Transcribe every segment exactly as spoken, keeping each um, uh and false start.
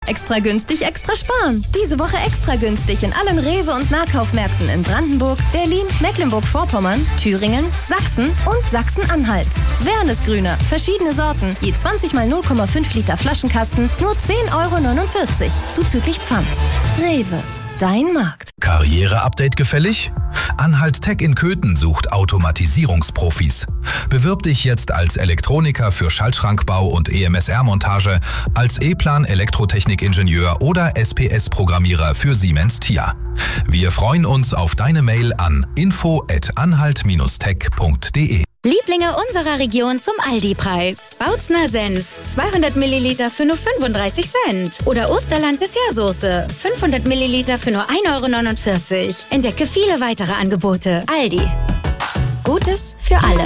Extra günstig, extra sparen. Diese Woche extra günstig in allen Rewe- und Nahkaufmärkten in Brandenburg, Berlin, Mecklenburg-Vorpommern, Thüringen, Sachsen und Sachsen-Anhalt. Wernesgrüner, verschiedene Sorten, je zwanzig mal null Komma fünf Liter Flaschenkasten, nur zehn Euro neunundvierzig, zuzüglich Pfand. Rewe, dein Markt. Karriere-Update gefällig? Anhalt Tech in Köthen sucht Automatisierungsprofis. Bewirb dich jetzt als Elektroniker für Schaltschrankbau und E M S R-Montage, als E-Plan Elektrotechnik-Ingenieur oder S P S-Programmierer für Siemens T I A. Wir freuen uns auf deine Mail an info at anhalt tech punkt de. Lieblinge unserer Region zum Aldi-Preis. Bautzner Senf, zweihundert Milliliter für nur fünfunddreißig Cent. Oder Osterland Dessertsoße, fünfhundert Milliliter für nur ein Euro neunundvierzig. Entdecke viele weitere Angebote. Aldi. Gutes für alle.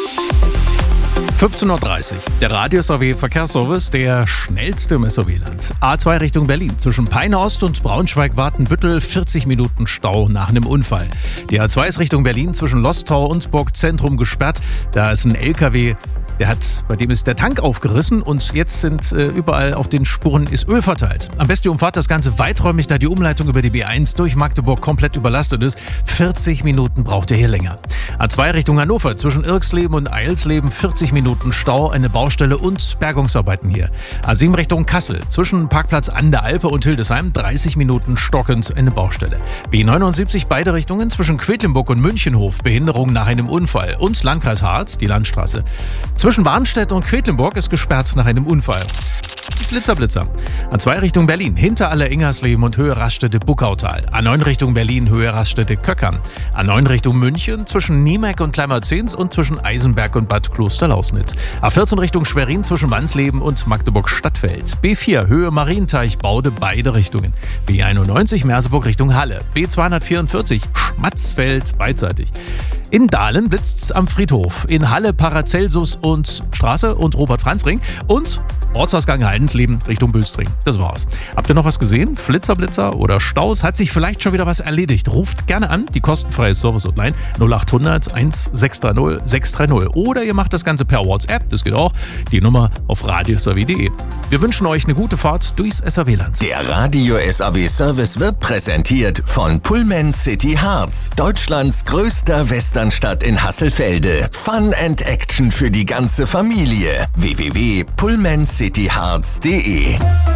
fünfzehn Uhr dreißig. Der Radius A W Verkehrsservice, der schnellste im S A W-Land. A zwei Richtung Berlin. Zwischen Peine Ost und Braunschweig-Wartenbüttel vierzig Minuten Stau nach einem Unfall. Die A zwei ist Richtung Berlin zwischen Losthau und Burgzentrum gesperrt. Da ist ein L K W, der hat, bei dem ist der Tank aufgerissen und jetzt sind äh, überall auf den Spuren ist Öl verteilt. Am besten umfahrt das Ganze weiträumig, da die Umleitung über die B eins durch Magdeburg komplett überlastet ist. vierzig Minuten braucht ihr hier länger. A zwei Richtung Hannover zwischen Irksleben und Eilsleben vierzig Minuten Stau, eine Baustelle und Bergungsarbeiten hier. A sieben Richtung Kassel zwischen Parkplatz an der Alpe und Hildesheim dreißig Minuten stockend, eine Baustelle. B neunundsiebzig beide Richtungen zwischen Quedlinburg und Münchenhof, Behinderung nach einem Unfall. Und Landkreis Harz, die Landstraße. Zwischen Warnstedt und Quedlinburg ist gesperrt nach einem Unfall. Blitzer, Blitzer. A zwei Richtung Berlin, hinter Aller Ingersleben und Höhe Raststätte Buckautal. A neun Richtung Berlin, Höhe Raststätte Köckern. A neun Richtung München, zwischen Niemeck und Kleimerzens und zwischen Eisenberg und Bad Klosterlausnitz. A vierzehn Richtung Schwerin, zwischen Wansleben und Magdeburg-Stadtfeld. B vier, Höhe Marienteich, Baude, beide Richtungen. B einundneunzig, Merseburg Richtung Halle. B zweihundertvierundvierzig, Schmatzfeld, beidseitig. In Dahlen blitzt's am Friedhof. In Halle Paracelsus und Straße und Robert-Franz-Ring. Und Ortsausgang Haldensleben Richtung Bülstring. Das war's. Habt ihr noch was gesehen? Flitzer, Blitzer oder Staus? Hat sich vielleicht schon wieder was erledigt? Ruft gerne an, die kostenfreie Service-Hotline null achthundert sechshundertsechzig sechshundertdreißig. Oder ihr macht das Ganze per WhatsApp, das geht auch. Die Nummer auf radius a w punkt de. Wir wünschen euch eine gute Fahrt durchs S A W-Land. Der Radio S A W-Service wird präsentiert von Pullman City Harz, Deutschlands größter Westernstadt in Hasselfelde. Fun and Action für die ganze Familie. w w w punkt pullman city harz punkt de.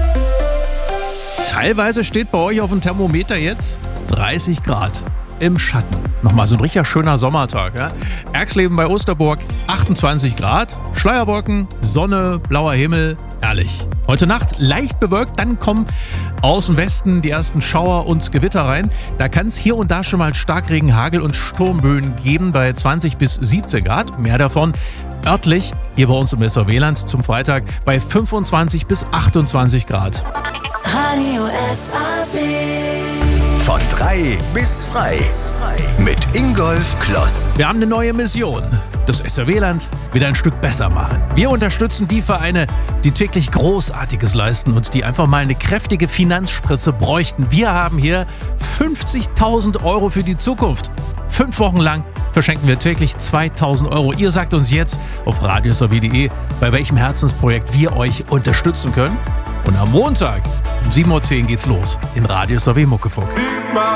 Teilweise steht bei euch auf dem Thermometer jetzt dreißig Grad im Schatten. Nochmal so ein richtig schöner Sommertag. Ja? Erxleben bei Osterburg, achtundzwanzig Grad, Schleierwolken, Sonne, blauer Himmel, herrlich. Heute Nacht leicht bewölkt, dann kommen aus dem Westen die ersten Schauer und Gewitter rein. Da kann es hier und da schon mal Starkregen, Hagel und Sturmböen geben bei zwanzig bis siebzehn Grad. Mehr davon örtlich hier bei uns im S A W-Land zum Freitag bei fünfundzwanzig bis achtundzwanzig Grad. Radio S A W. Von drei bis frei. Mit Ingolf Kloss. Wir haben eine neue Mission. Das S A W-Land wieder ein Stück besser machen. Wir unterstützen die Vereine, die täglich Großartiges leisten und die einfach mal eine kräftige Finanzspritze bräuchten. Wir haben hier fünfzigtausend Euro für die Zukunft. Fünf Wochen lang verschenken wir täglich zweitausend Euro. Ihr sagt uns jetzt auf radius a w punkt de, bei welchem Herzensprojekt wir euch unterstützen können. Und am Montag um sieben Uhr zehn geht's los im Radius A W Muckefuck.